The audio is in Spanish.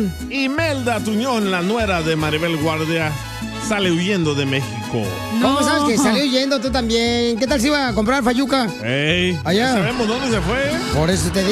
Tuñón. Imelda Tuñón, la nuera de Maribel Guardia, sale huyendo de México. ¿Cómo sabes que salió huyendo tú también? ¿Qué tal si iba a comprar fayuca? Ey, allá. ¿sabemos dónde se fue? Por eso te digo.